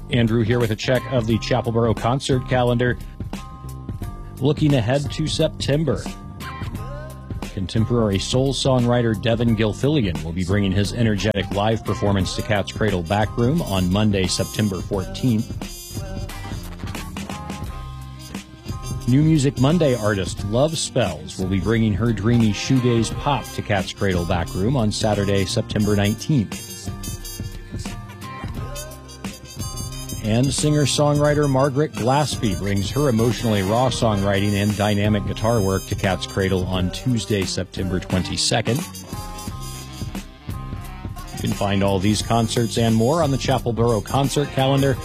Andrew here with a check of the Chapelboro concert calendar. Looking ahead to September, contemporary soul songwriter Devin Gilfillian will be bringing his energetic live performance to Cat's Cradle Backroom on Monday, September 14th. New Music Monday artist Love Spells will be bringing her dreamy shoegaze pop to Cat's Cradle Backroom on Saturday, September 19th. And singer-songwriter Margaret Glaspie brings her emotionally raw songwriting and dynamic guitar work to Cat's Cradle on Tuesday, September 22nd. You can find all these concerts and more on the Chapelboro concert calendar.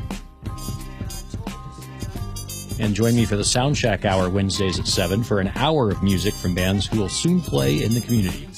And join me for the Soundcheck Hour Wednesdays at 7 for an hour of music from bands who will soon play in the community.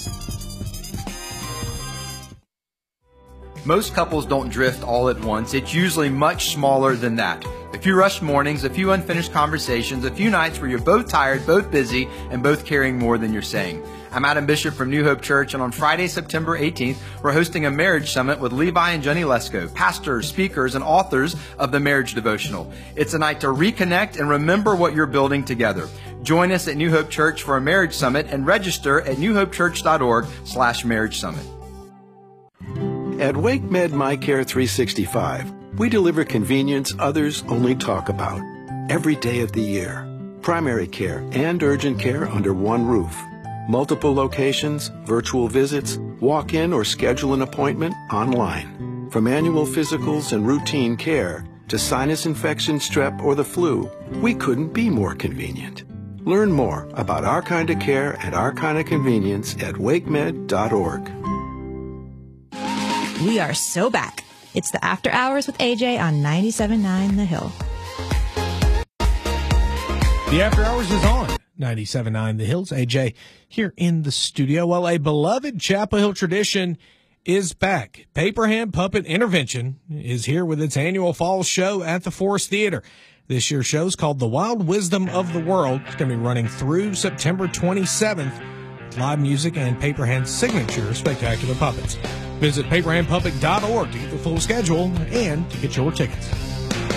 Most couples don't drift all at once. It's usually much smaller than that. A few rushed mornings, a few unfinished conversations, a few nights where you're both tired, both busy, and both carrying more than you're saying. I'm Adam Bishop from New Hope Church, and on Friday, September 18th, we're hosting a marriage summit with Levi and Jenny Lesko, pastors, speakers, and authors of the Marriage Devotional. It's a night to reconnect and remember what you're building together. Join us at New Hope Church for a marriage summit and register at newhopechurch.org/marriage summit. At WakeMed MyCare 365, we deliver convenience others only talk about. Every day of the year. Primary care and urgent care under one roof. Multiple locations, virtual visits, walk-in or schedule an appointment online. From annual physicals and routine care to sinus infection, strep, or the flu, we couldn't be more convenient. Learn more about our kind of care and our kind of convenience at wakemed.org. We are so back. It's the After Hours with AJ on 97.9 The Hill. The After Hours is on 97.9 The Hills. AJ here in the studio. Well, a beloved Chapel Hill tradition is back. Paper Hand Puppet Intervention is here with its annual fall show at the Forest Theater. This year's show is called The Wild Wisdom of the World. It's going to be running through September 27th. Live music and Paper Hand's signature spectacular puppets. Visit paperhandpuppet.org to get the full schedule and to get your tickets.